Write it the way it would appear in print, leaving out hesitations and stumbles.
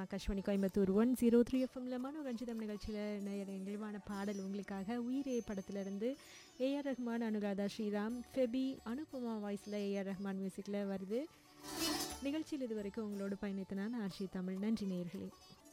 ஆகாஷ்வாணி கோயம்புத்தூர் 103 எஃப்எம்ல மனோரஞ்சிதம் நிகழ்ச்சியில் நிறைவான பாடல் உங்களுக்காக உயிரே படத்திலிருந்து ஏஆர் ரஹ்மான், அனுராதா ஸ்ரீராம், ஃபெபி, அனுபமா வாய்ஸில் ஏஆர் ரஹ்மான் மியூசிக்கில் வருது. நிகழ்ச்சியில் இதுவரைக்கும் உங்களோட பயணித்த நான் ஆர்ஷி தமிழ். நன்றி நேயர்களே.